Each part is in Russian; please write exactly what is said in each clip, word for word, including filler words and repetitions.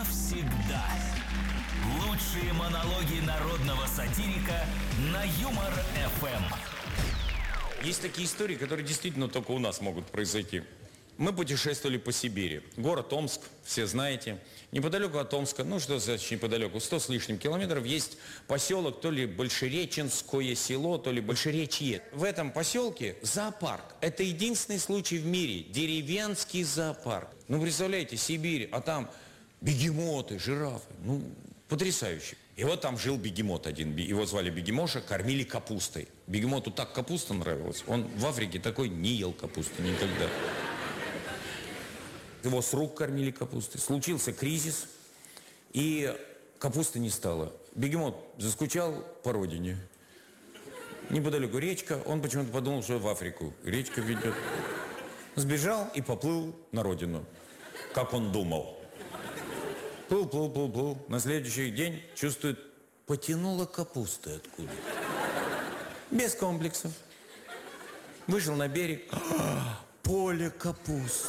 навсегда. Лучшие монологи народного сатирика на Юмор-эф эм. Есть такие истории, которые действительно только у нас могут произойти. Мы путешествовали по Сибири. Город Омск, все знаете. Неподалеку от Омска, ну что значит неподалеку, сто с лишним километров, есть поселок, то ли Большереченское село, то ли Большеречье. В этом поселке зоопарк. Это единственный случай в мире. Деревенский зоопарк. Ну, представляете, Сибирь, а там бегемоты, жирафы. Ну, потрясающе. И вот там жил бегемот один. Его звали Бегемоша, кормили капустой. Бегемоту так капуста нравилась. Он в Африке такой не ел капусты никогда. Его с рук кормили капустой. Случился кризис, и капусты не стало. Бегемот заскучал по родине. Неподалеку речка, он почему-то подумал, что в Африку речка ведет. Сбежал и поплыл на родину, как он думал. Плыл, плыл, плыл, плыл. На следующий день чувствует, потянуло капусты откуда. Без комплексов. Вышел на берег. А, поле капусты.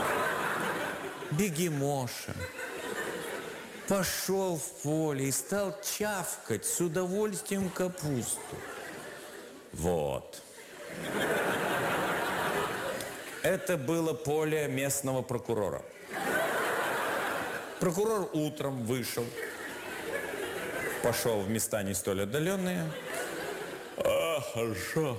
Бегемоша пошел в поле и стал чавкать с удовольствием капусту. Вот. Это было поле местного прокурора. Прокурор утром вышел, пошел в места не столь отдаленные. А, хорошо.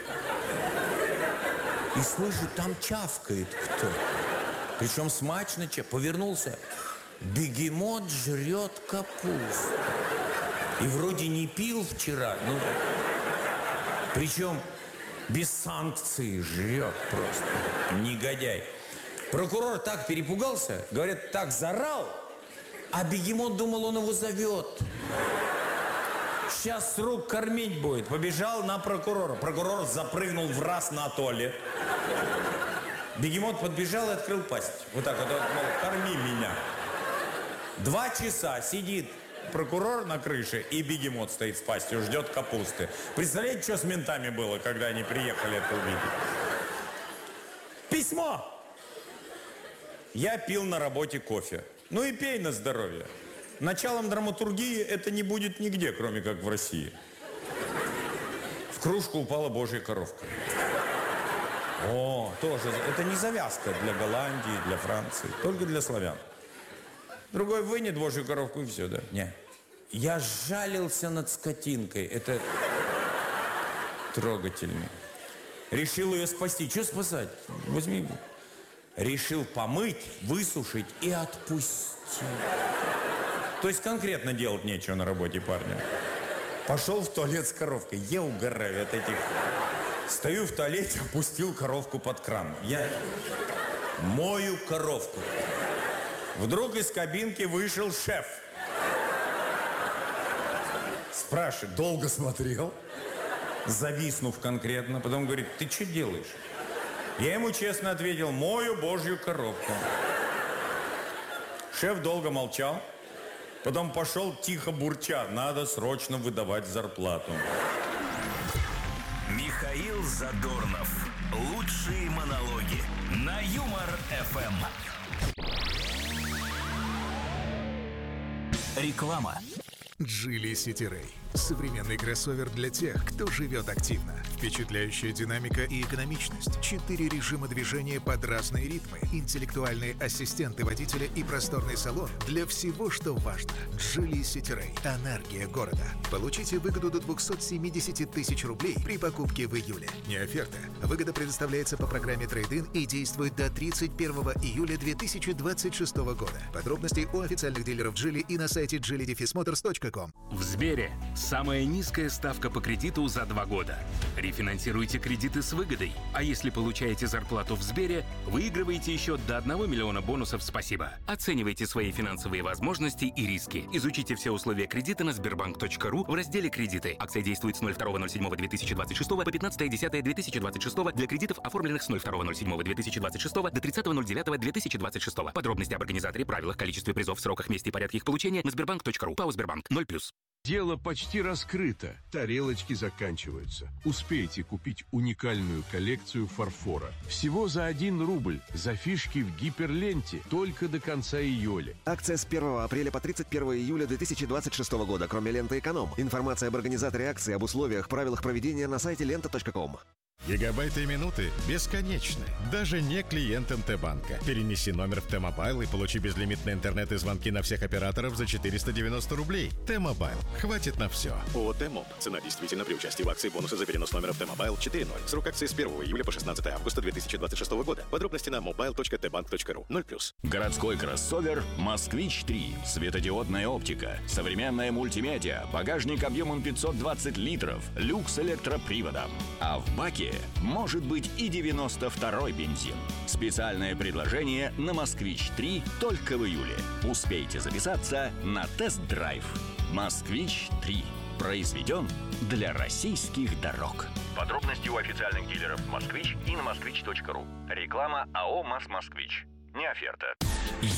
И слышит, там чавкает кто-то. Причем смачно, повернулся. Бегемот жрет капусту. И вроде не пил вчера, ну, причем без санкций жрет просто. Негодяй. Прокурор так перепугался, говорят, так заорал, а бегемот думал, он его зовет. Сейчас с рук кормить будет. Побежал на прокурора. Прокурор запрыгнул в раз на атолле. Бегемот подбежал и открыл пасть. Вот так вот, мол, корми меня. Два часа сидит прокурор на крыше, и бегемот стоит с пастью, ждет капусты. Представляете, что с ментами было, когда они приехали это увидеть? Письмо! Я пил на работе кофе. Ну и пей на здоровье. Началом драматургии это не будет нигде, кроме как в России. В кружку упала божья коровка. О, тоже, это не завязка для Голландии, для Франции, только для славян. Другой вынет божью коровку и все, да? Не. Я жалился над скотинкой, это трогательно. Решил ее спасти. Что спасать? Возьми. Решил помыть, высушить и отпустить. То есть конкретно делать нечего на работе парня. Пошел в туалет с коровкой. Я угораю от этих... Стою в туалете, опустил коровку под кран. Я мою коровку. Вдруг из кабинки вышел шеф. Спрашивает, долго смотрел, зависнув конкретно, потом говорит, ты что делаешь? Я ему честно ответил, мою божью коровку. Шеф долго молчал, потом пошел тихо бурча, надо срочно выдавать зарплату. Михаил Задорнов. Лучшие монологи на Юмор-эф эм. Реклама. Geely City Ray. Современный кроссовер для тех, кто живет активно. Впечатляющая динамика и экономичность. Четыре режима движения под разные ритмы. Интеллектуальные ассистенты водителя и просторный салон для всего, что важно. Geely City Ray. Энергия города. Получите выгоду до двухсот семидесяти тысяч рублей при покупке в июле. Не оферта. Выгода предоставляется по программе Trade-in и действует до тридцать первого июля две тысячи двадцать шестого года. Подробности у официальных дилеров Geely и на сайте джили дефис моторс точка ком. В Сбере самая низкая ставка по кредиту за два года. Рефинансируйте кредиты с выгодой. А если получаете зарплату в Сбере, выигрываете еще до одного миллиона бонусов «Спасибо». Оценивайте свои финансовые возможности и риски. Изучите все условия кредита на сбербанк точка ру в разделе «Кредиты». Акция действует с ноль второго ноль седьмого две тысячи двадцать шестого по пятнадцатое десятое две тысячи двадцать шестого для кредитов, оформленных с ноль второго ноль седьмого две тысячи двадцать шестого до тридцатого ноль девятого две тысячи двадцать шестого. Подробности об организаторе, правилах, количестве призов, сроках, месте и порядке их получения на сбербанк точка ру. ПАО «Сбербанк». ноль плюс. Дело почти раскрыто. Тарелочки заканчиваются. Успейте купить уникальную коллекцию фарфора. Всего за один рубль. За фишки в гиперленте. Только до конца июля. Акция с первого апреля по тридцать первого июля две тысячи двадцать шестого года, кроме ленты «Эконом». Информация об организаторе акции, об условиях, правилах проведения на сайте лента точка ком. Гигабайты и минуты бесконечны, даже не клиентам Т-банка. Перенеси номер в Т-мобайл и получи безлимитный интернет и звонки на всех операторов за четыреста девяносто рублей. Т-мобайл. Хватит на все. ООО «Т-моб». Цена действительно при участии в акции бонусы за перенос номера в Т-мобайл четыре ноль. Срок акции с первого июля по шестнадцатое августа две тысячи двадцать шестого года. Подробности на мобайл точка тэ банк точка ру. ноль плюс. Городской кроссовер «Москвич три». Светодиодная оптика, современная мультимедиа, багажник объемом пятьсот двадцать литров, люкс электроприводом. А в баке может быть и девяносто второй бензин. Специальное предложение на «Москвич три» только в июле. Успейте записаться на тест-драйв. «Москвич три». Произведен для российских дорог. Подробности у официальных дилеров «Москвич» и на москвич точка ру. Реклама АО «МАЗ Москвич». Не оферта.